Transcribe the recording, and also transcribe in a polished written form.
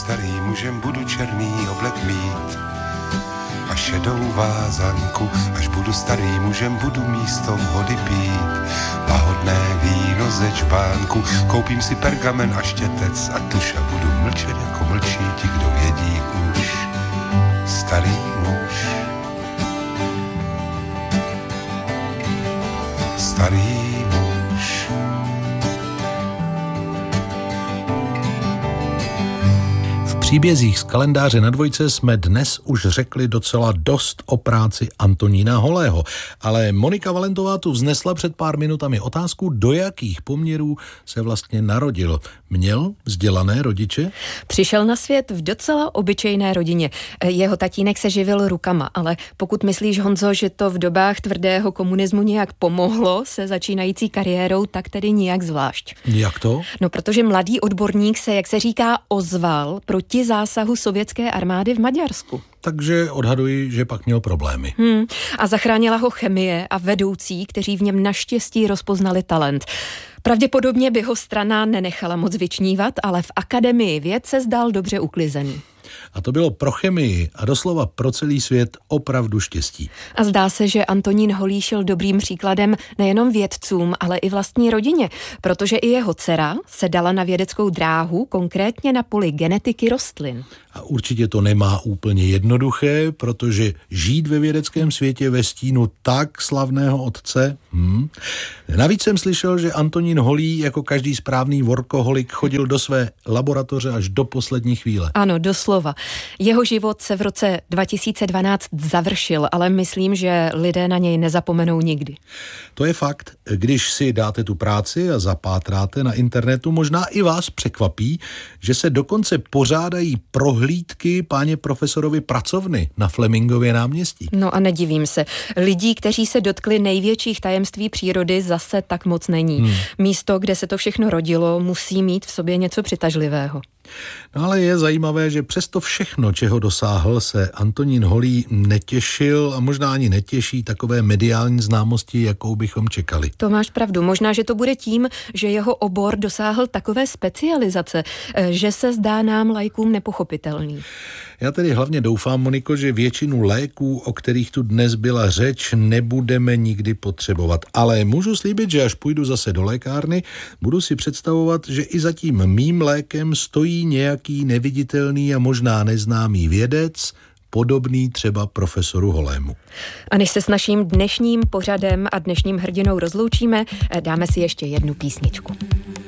starým mužem, budu černý oblek mít a šedou vázanku. Až budu starým mužem, budu místo vody pít lahodné víno ze čbánku. Koupím si pergamen a štětec a tuš a budu mlčet, jako mlčí ti, kdo vědí už. Starý muž, starý muž. V příbězích z kalendáře na dvojce jsme dnes už řekli docela dost o práci Antonína Holého, ale Monika Valentová tu vznesla před pár minutami otázku, do jakých poměrů se vlastně narodil. Měl vzdělané rodiče? Přišel na svět v docela obyčejné rodině. Jeho tatínek se živil rukama, ale pokud myslíš, Honzo, že to v dobách tvrdého komunismu nějak pomohlo se začínající kariérou, tak tedy nijak zvlášť. Jak to? No, protože mladý odborník se, jak se říká, ozval proti zásahu sovětské armády v Maďarsku. Takže odhaduji, že pak měl problémy. A zachránila ho chemie a vedoucí, kteří v něm naštěstí rozpoznali talent. Pravděpodobně by ho strana nenechala moc vyčnívat, ale v Akademii věd se zdál dobře uklizený. A to bylo pro chemii a doslova pro celý svět opravdu štěstí. A zdá se, že Antonín Holý šel dobrým příkladem nejenom vědcům, ale i vlastní rodině, protože i jeho dcera se dala na vědeckou dráhu, konkrétně na poli genetiky rostlin. A určitě to nemá úplně jednoduché, protože žít ve vědeckém světě ve stínu tak slavného otce. Navíc jsem slyšel, že Antonín Holý jako každý správný workoholik chodil do své laboratoře až do poslední chvíle. Ano, doslova. Jeho život se v roce 2012 završil, ale myslím, že lidé na něj nezapomenou nikdy. To je fakt. Když si dáte tu práci a zapátráte na internetu, možná i vás překvapí, že se dokonce pořádají prohlídky páně profesorovi pracovny na Flemingově náměstí. No a nedivím se. Lidí, kteří se dotkli největších tajemství přírody, zase tak moc není. Místo, kde se to všechno rodilo, musí mít v sobě něco přitažlivého. No ale je zajímavé, že přesto všechno, čeho dosáhl, se Antonín Holý netěšil a možná ani netěší takové mediální známosti, jakou bychom čekali. To máš pravdu. Možná, že to bude tím, že jeho obor dosáhl takové specializace, že se zdá nám laikům nepochopitelný. Já tedy hlavně doufám, Moniko, že většinu léků, o kterých tu dnes byla řeč, nebudeme nikdy potřebovat. Ale můžu slíbit, že až půjdu zase do lékárny, budu si představovat, že i za tím mým lékem stojí nějaký neviditelný a možná neznámý vědec, podobný třeba profesoru Holému. A než se s naším dnešním pořadem a dnešním hrdinou rozloučíme, dáme si ještě jednu písničku.